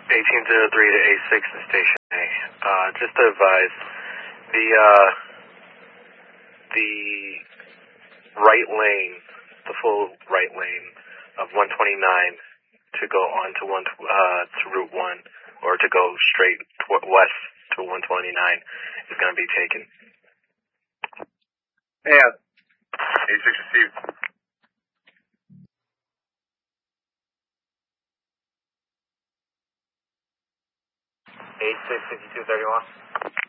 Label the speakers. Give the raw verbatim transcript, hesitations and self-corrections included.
Speaker 1: eighteen zero three to A six to Station A. Uh, just to advise, the, uh, the right lane, the full right lane of one twenty-nine to go on to one, uh, to Route one, or to go straight tw- west to one twenty-nine is going to be taken.
Speaker 2: Yeah. A six received.
Speaker 3: eight six fifty-two thirty-one.